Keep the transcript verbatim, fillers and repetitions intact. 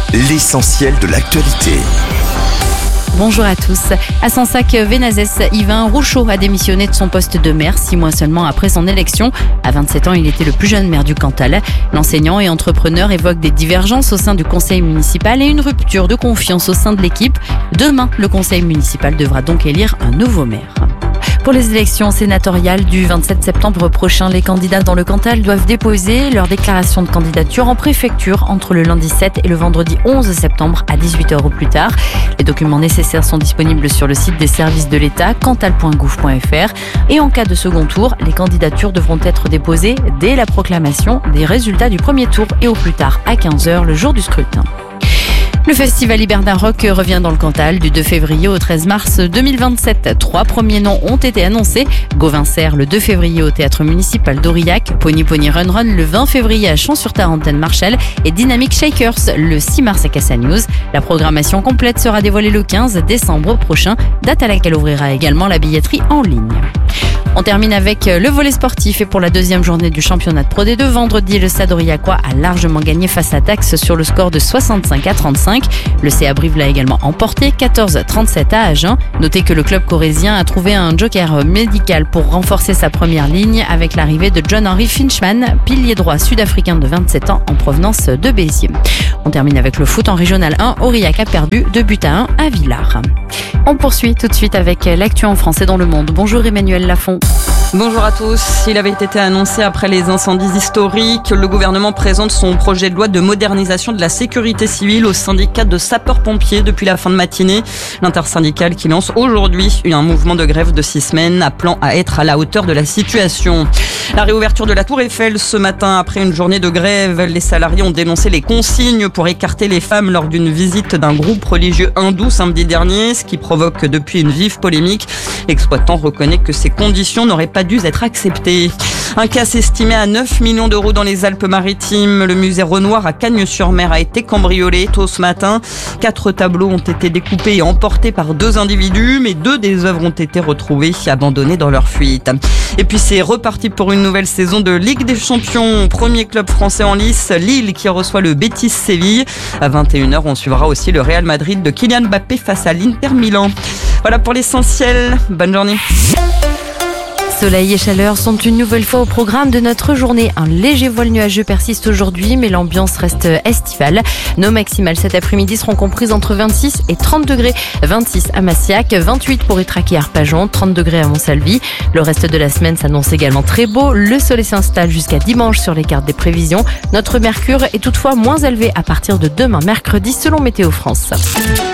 l'essentiel de l'actualité. Bonjour à tous. À Sansac-Vénazès, Yvain Rouchaud a démissionné de son poste de maire six mois seulement après son élection. À vingt-sept ans, il était le plus jeune maire du Cantal. L'enseignant et entrepreneur évoque des divergences au sein du conseil municipal et une rupture de confiance au sein de l'équipe. Demain, le conseil municipal devra donc élire un nouveau maire. Pour les élections sénatoriales du vingt-sept septembre prochain, les candidats dans le Cantal doivent déposer leur déclaration de candidature en préfecture entre le lundi sept et le vendredi onze septembre à dix-huit heures au plus tard. Les documents nécessaires sont disponibles sur le site des services de l'État, cantal point gouv point f r. Et en cas de second tour, les candidatures devront être déposées dès la proclamation des résultats du premier tour et au plus tard à quinze heures le jour du scrutin. Le festival Hibernal Rock revient dans le Cantal du deux février au treize mars deux mille vingt-sept. Trois premiers noms ont été annoncés. Gauvin Serre le deux février au théâtre municipal d'Aurillac, Pony Pony Run Run le vingt février à Champs-sur-Tarentaine Marchal et Dynamic Shakers le six mars à Cassanews. La programmation complète sera dévoilée le quinze décembre prochain, date à laquelle ouvrira également la billetterie en ligne. On termine avec le volley sportif et pour la deuxième journée du championnat de Pro D deux, vendredi, le Stade Aurillacois a largement gagné face à Dax sur le score de soixante-cinq à trente-cinq. Le C A Brive l'a également emporté quatorze à trente-sept à Agen. Notez que le club corrézien a trouvé un joker médical pour renforcer sa première ligne avec l'arrivée de John-Henry Finchman, pilier droit sud-africain de vingt-sept ans en provenance de Béziers. On termine avec le foot en Régional un. Aurillac a perdu deux buts à un à Villars. On poursuit tout de suite avec l'actu en France et dans le monde. Bonjour Emmanuel Lafont. Bonjour à tous. Il avait été annoncé après les incendies historiques. Le gouvernement présente son projet de loi de modernisation de la sécurité civile au syndicat de sapeurs-pompiers depuis la fin de matinée. L'intersyndicale qui lance aujourd'hui un mouvement de grève de six semaines appelant à être à la hauteur de la situation. La réouverture de la Tour Eiffel ce matin après une journée de grève. Les salariés ont dénoncé les consignes pour écarter les femmes lors d'une visite d'un groupe religieux hindou samedi dernier, ce qui provoque depuis une vive polémique. L'exploitant reconnaît que ces conditions n'auraient pas dû être acceptées. Un casse estimé à neuf millions d'euros dans les Alpes-Maritimes. Le musée Renoir à Cagnes-sur-Mer a été cambriolé tôt ce matin. Quatre tableaux ont été découpés et emportés par deux individus, mais deux des œuvres ont été retrouvées abandonnées dans leur fuite. Et puis c'est reparti pour une nouvelle saison de Ligue des Champions. Premier club français en lice, Lille qui reçoit le Betis Séville. À vingt et une heures, on suivra aussi le Real Madrid de Kylian Mbappé face à l'Inter Milan. Voilà pour l'essentiel. Bonne journée. Soleil et chaleur sont une nouvelle fois au programme de notre journée. Un léger voile nuageux persiste aujourd'hui, mais l'ambiance reste estivale. Nos maximales cet après-midi seront comprises entre vingt-six et trente degrés. vingt-six à Massiac, vingt-huit pour Ytrac et Arpajon, trente degrés à Montsalvi. Le reste de la semaine s'annonce également très beau. Le soleil s'installe jusqu'à dimanche sur les cartes des prévisions. Notre mercure est toutefois moins élevé à partir de demain mercredi selon Météo France.